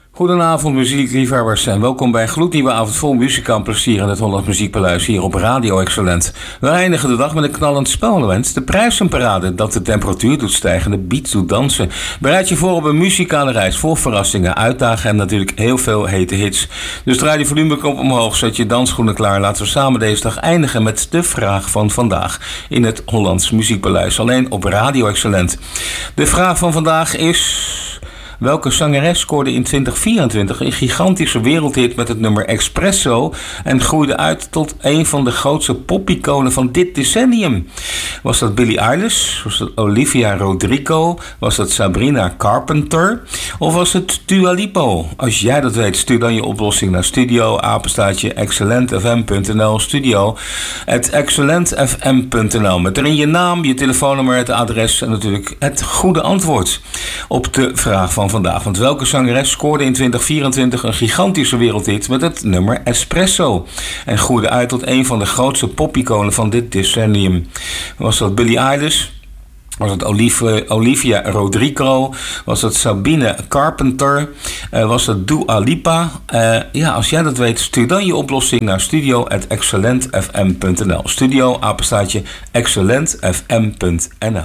Goedenavond muziekliefhebbers en welkom bij een gloednieuwe avond vol muziek aan plezier in het Holland Muziekpaleis hier op Radio Excellent. We eindigen de dag met een knallend spelelement, de prijzenparade dat de temperatuur doet stijgen, de beat doet dansen. Bereid je voor op een muzikale reis vol verrassingen, uitdagen en natuurlijk heel veel hete hits. Dus draai je volumeknop omhoog, zet je dansschoenen klaar. Laten we samen deze dag eindigen met de vraag van vandaag in het Hollands Muziekpaleis, alleen op Radio Excellent. De vraag van vandaag is: welke zangeres scoorde in 2024 een gigantische wereldhit met het nummer Espresso en groeide uit tot een van de grootste popiconen van dit decennium? Was dat Billie Eilish? Was dat Olivia Rodrigo? Was dat Sabrina Carpenter? Of was het Dua Lipa? Als jij dat weet, stuur dan je oplossing naar studio@excellentfm.nl, studio@excellentfm.nl, met erin je naam, je telefoonnummer, het adres en natuurlijk het goede antwoord op de vraag van vandaag. Want welke zangeres scoorde in 2024 een gigantische wereldhit met het nummer Espresso en groeide uit tot een van de grootste popiconen van dit decennium? Was dat Billie Eilish? Was het Olivia Rodrigo? Was het Sabrina Carpenter? Was het Dua Lipa? Als jij dat weet, stuur dan je oplossing naar studio@excellentfm.nl. Studio _excellentfm.nl.